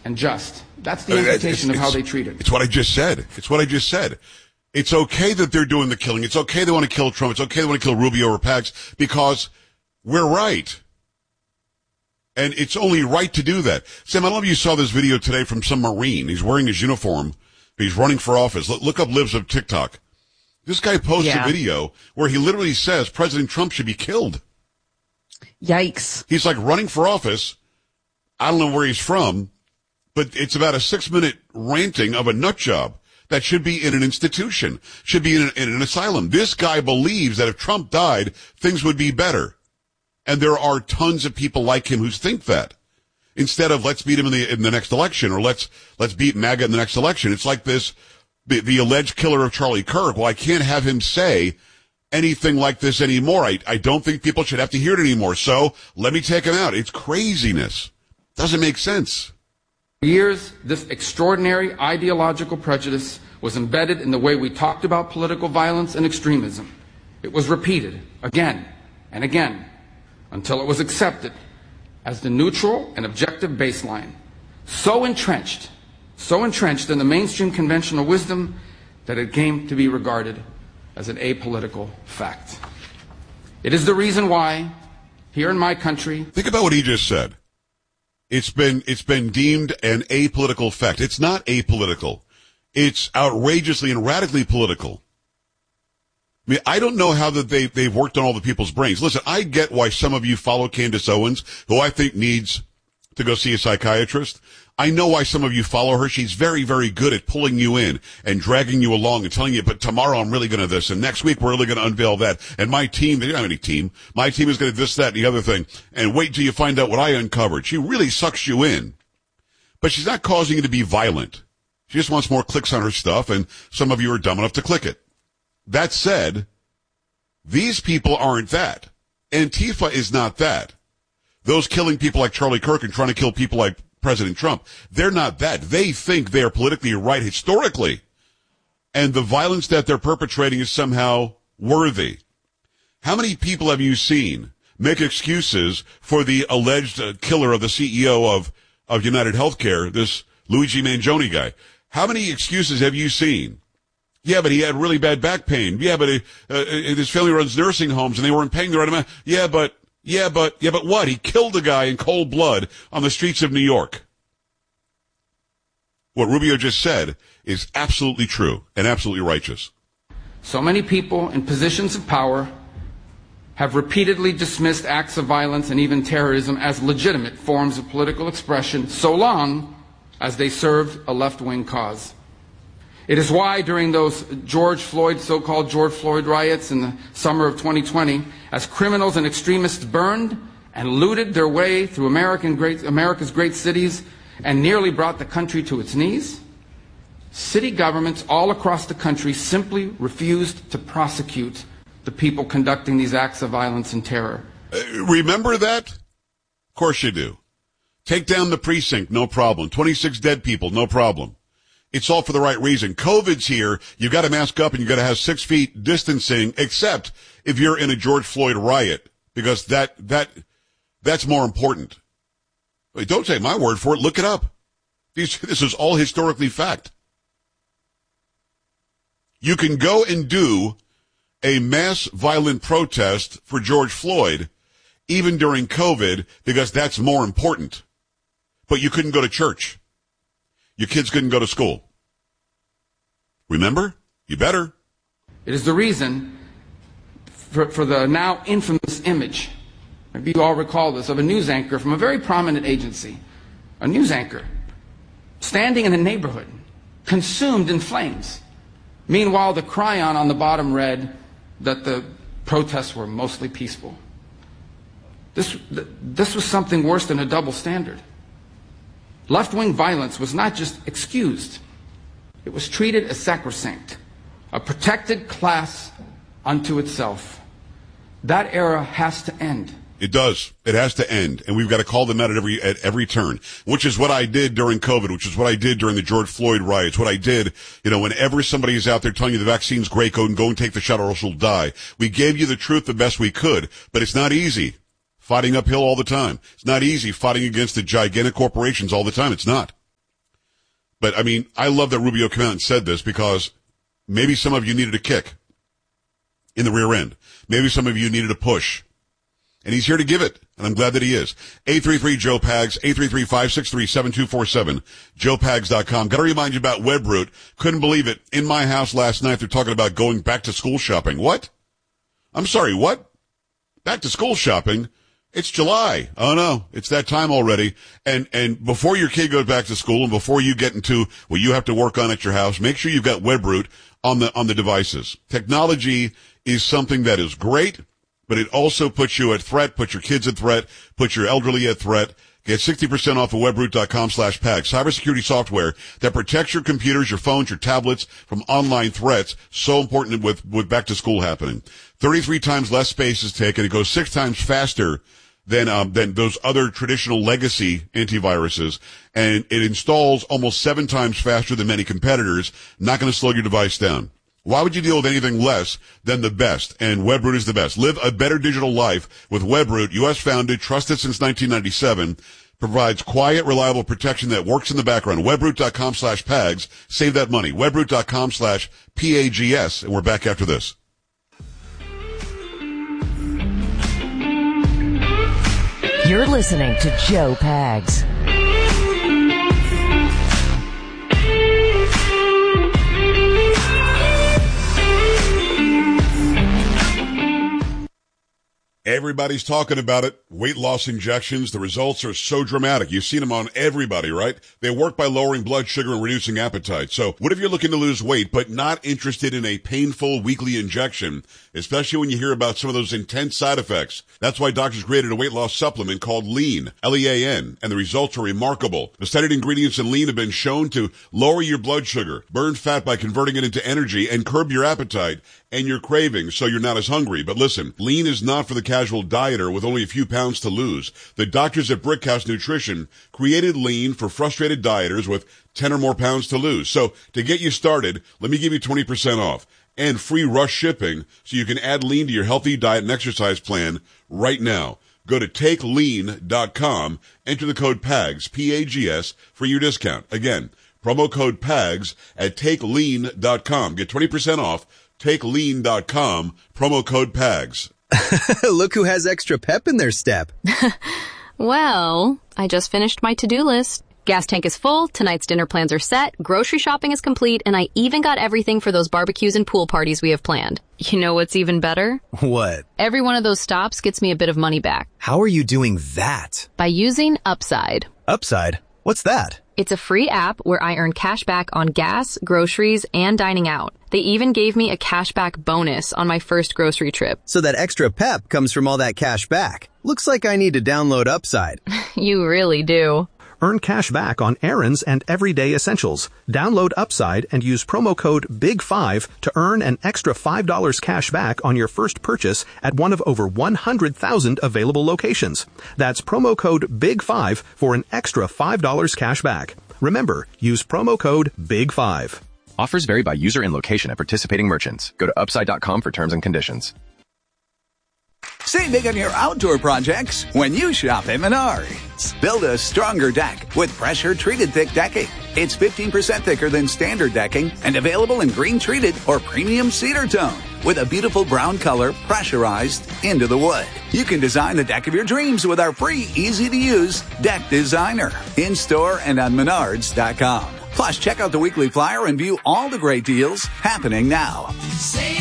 and just. That's the implication of how they treat it. It's what I just said. It's okay that they're doing the killing. It's okay they want to kill Trump. It's okay they want to kill Rubio or Pax because we're right. And it's only right to do that. Sam, I don't know if you saw this video today from some Marine. He's wearing his uniform. He's running for office. Look up Libs of TikTok. This guy posts a video where he literally says President Trump should be killed. Yikes. He's like running for office. I don't know where he's from, but it's about a 6-minute ranting of a nut job that should be in an institution, should be in an asylum. This guy believes that if Trump died, things would be better. And there are tons of people like him who think that. Instead of let's beat him in the next election, or let's beat MAGA in the next election. It's like this, the alleged killer of Charlie Kirk. Well, I can't have him say anything like this anymore. I don't think people should have to hear it anymore. So let me take him out. It's craziness. Doesn't make sense. For years, this extraordinary ideological prejudice was embedded in the way we talked about political violence and extremism. It was repeated again and again until it was accepted as the neutral and objective baseline, so entrenched in the mainstream conventional wisdom that it came to be regarded as an apolitical fact. It is the reason why, here in my country... Think about what he just said. It's been deemed an apolitical fact. It's not apolitical. It's outrageously and radically political. I mean, I don't know how that they've worked on all the people's brains. Listen, I get why some of you follow Candace Owens, who I think needs to go see a psychiatrist. I know why some of you follow her. She's very, very good at pulling you in and dragging you along and telling you, but tomorrow I'm really going to this, and next week we're really going to unveil that. And my team, they don't have any team. My team is going to this, that, and the other thing. And wait till you find out what I uncovered. She really sucks you in. But she's not causing you to be violent. She just wants more clicks on her stuff, and some of you are dumb enough to click it. That said, these people aren't that. Antifa is not that. Those killing people like Charlie Kirk and trying to kill people like President Trump, they're not that. They think they're politically right historically. And the violence that they're perpetrating is somehow worthy. How many people have you seen make excuses for the alleged killer of the CEO of United Healthcare, this Luigi Mangione guy? How many excuses have you seen? Yeah, but he had really bad back pain. Yeah, but his family runs nursing homes and they weren't paying the right amount. Yeah, but what? He killed a guy in cold blood on the streets of New York. What Rubio just said is absolutely true and absolutely righteous. So many people in positions of power have repeatedly dismissed acts of violence and even terrorism as legitimate forms of political expression so long as they served a left-wing cause. It is why during those so-called George Floyd riots in the summer of 2020, as criminals and extremists burned and looted their way through America's great cities and nearly brought the country to its knees, city governments all across the country simply refused to prosecute the people conducting these acts of violence and terror. Remember that? Of course you do. Take down the precinct, no problem. 26 dead people, no problem. It's all for the right reason. COVID's here. You've got to mask up and you've got to have 6 feet distancing, except if you're in a George Floyd riot, because that's more important. Wait, don't take my word for it. Look it up. This is all historically fact. You can go and do a mass violent protest for George Floyd, even during COVID, because that's more important. But you couldn't go to church. Your kids couldn't go to school. Remember? You better. It is the reason for the now infamous image, maybe you all recall this, of a news anchor from a very prominent agency, a news anchor, standing in a neighborhood, consumed in flames. Meanwhile, the chyron on the bottom read that the protests were mostly peaceful. This was something worse than a double standard. Left-wing violence was not just excused. It was treated as sacrosanct, a protected class unto itself. That era has to end. It does. It has to end. And we've got to call them out at every turn, which is what I did during COVID, which is what I did during the George Floyd riots, what I did, whenever somebody is out there telling you the vaccine's great, go and take the shot or else you'll die. We gave you the truth the best we could, but it's not easy. Fighting uphill all the time. It's not easy fighting against the gigantic corporations all the time. It's not. But, I mean, I love that Rubio came out and said this because maybe some of you needed a kick in the rear end. Maybe some of you needed a push. And he's here to give it, and I'm glad that he is. 833-JOE-PAGS, 833-563-7247, joepags.com. Got to remind you about Webroot. Couldn't believe it. In my house last night, they're talking about going back to school shopping. What? I'm sorry, what? Back to school shopping? It's July. Oh no, it's that time already. And before your kid goes back to school and before you get into what you have to work on at your house, make sure you've got Webroot on the devices. Technology is something that is great, but it also puts you at threat, puts your kids at threat, puts your elderly at threat. Get 60% off at webroot.com/PAGS. Cybersecurity software that protects your computers, your phones, your tablets from online threats. So important with back to school happening. 33 times less space is taken. It goes 6 times faster than those other traditional legacy antiviruses. And it installs almost 7 times faster than many competitors. Not going to slow your device down. Why would you deal with anything less than the best? And Webroot is the best. Live a better digital life with Webroot, U.S. founded, trusted since 1997, provides quiet, reliable protection that works in the background. Webroot.com/PAGS. Save that money. Webroot.com/PAGS. And we're back after this. You're listening to Joe Pags. Everybody's talking about it. Weight loss injections. The results are so dramatic. You've seen them on everybody, right? They work by lowering blood sugar and reducing appetite. So what if you're looking to lose weight but not interested in a painful weekly injection, especially when you hear about some of those intense side effects? That's why doctors created a weight loss supplement called Lean, L-E-A-N, and the results are remarkable. The studied ingredients in Lean have been shown to lower your blood sugar, burn fat by converting it into energy, and curb your appetite and your cravings so you're not as hungry. But listen, Lean is not for the casual dieter with only a few pounds to lose. The doctors at Brickhouse Nutrition created Lean for frustrated dieters with 10 or more pounds to lose. So to get you started, let me give you 20% off and free rush shipping so you can add Lean to your healthy diet and exercise plan right now. Go to takelean.com, enter the code PAGS, P-A-G-S, for your discount. Again, promo code PAGS at takelean.com. Get 20% off. TakeLean.com, promo code PAGS. Look who has extra pep in their step. Well, I just finished my to-do list. Gas tank is full, tonight's dinner plans are set, grocery shopping is complete, and I even got everything for those barbecues and pool parties we have planned. You know what's even better? What? Every one of those stops gets me a bit of money back. How are you doing that? By using Upside. Upside? What's that? It's a free app where I earn cash back on gas, groceries, and dining out. They even gave me a cashback bonus on my first grocery trip. So that extra pep comes from all that cash back. Looks like I need to download Upside. You really do. Earn cash back on errands and everyday essentials. Download Upside and use promo code BIG5 to earn an extra $5 cash back on your first purchase at one of over 100,000 available locations. That's promo code BIG5 for an extra $5 cash back. Remember, use promo code BIG5. Offers vary by user and location at participating merchants. Go to upside.com for terms and conditions. Save big on your outdoor projects when you shop at Menards. Build a stronger deck with pressure-treated thick decking. It's 15% thicker than standard decking and available in green-treated or premium cedar tone with a beautiful brown color pressurized into the wood. You can design the deck of your dreams with our free, easy-to-use Deck Designer in-store and on Menards.com. Plus, check out the weekly flyer and view all the great deals happening now.